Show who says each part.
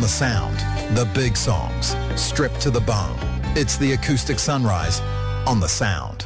Speaker 1: the Sound. The big songs, stripped to the bone. It's the acoustic sunrise on the Sound.